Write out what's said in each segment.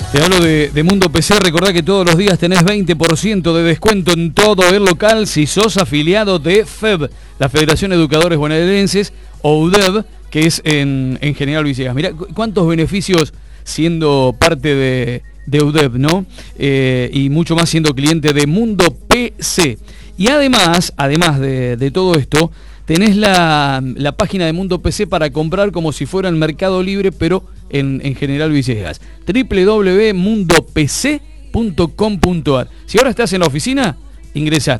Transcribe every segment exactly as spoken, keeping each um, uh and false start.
Te hablo de, de Mundo P C. Recordá que todos los días tenés veinte por ciento de descuento en todo el local si sos afiliado de F E B, la Federación de Educadores Bonaerenses, o U D E B, que es en, en General Villegas. Mirá cuántos beneficios siendo parte de, de U D E B, ¿no? Eh, y mucho más siendo cliente de Mundo P C. Y además, además de, de todo esto, tenés la, la página de Mundo P C para comprar como si fuera el Mercado Libre, pero en, en General Villegas. doble u doble u doble u punto mundo p c punto com punto a r. Si ahora estás en la oficina, ingresa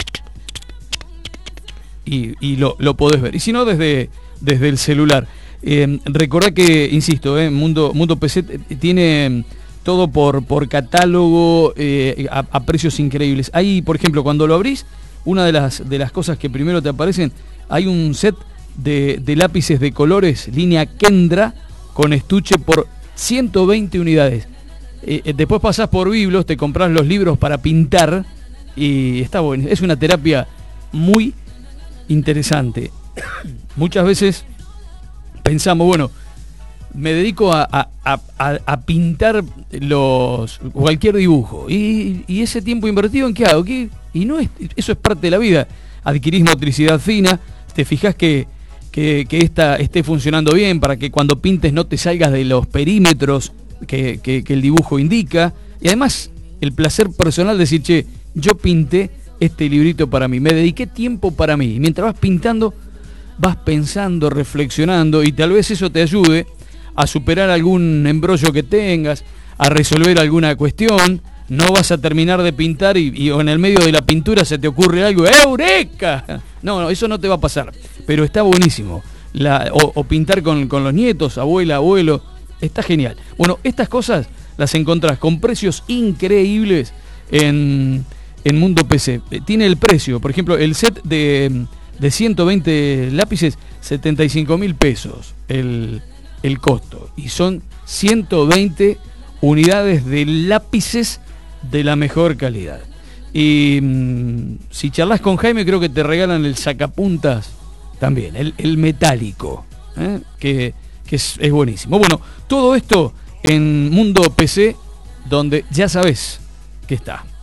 y, y lo, lo podés ver. Y si no, desde, desde el celular. Eh, recordá que, insisto, eh, Mundo, Mundo P C tiene todo por, por catálogo, eh, a, a precios increíbles. Ahí, por ejemplo, cuando lo abrís, una de las, de las cosas que primero te aparecen, hay un set de, de lápices de colores, línea Kendra, con estuche por ciento veinte unidades. Eh, después pasás por Biblos, te comprás los libros para pintar y está bueno. Es una terapia muy interesante. Muchas veces pensamos, bueno, me dedico a, a, a, a pintar los cualquier dibujo. Y, y ese tiempo invertido, ¿en qué hago? ¿Qué? Y no es, eso es parte de la vida. Adquirís motricidad fina, te fijás que Que, que esta esté funcionando bien para que cuando pintes no te salgas de los perímetros que, que, que el dibujo indica. Y además el placer personal de decir, che, yo pinté este librito para mí, me dediqué tiempo para mí. Y mientras vas pintando, vas pensando, reflexionando, y tal vez eso te ayude a superar algún embrollo que tengas, a resolver alguna cuestión. No vas a terminar de pintar y, y en el medio de la pintura se te ocurre algo, ¡eureka! No, no, eso no te va a pasar. Pero está buenísimo. La, o, o pintar con, con los nietos, abuela, abuelo. Está genial. Bueno, estas cosas las encontrás con precios increíbles en, en Mundo P C. Tiene el precio, por ejemplo, el set de, de ciento veinte lápices, setenta y cinco mil pesos el, el costo. Y son ciento veinte unidades de lápices de la mejor calidad. Y mmm, si charlas con Jaime, creo que te regalan el sacapuntas también, el, el metálico, ¿eh? que, que es, es buenísimo. Bueno, todo esto en Mundo P C, donde ya sabes que está.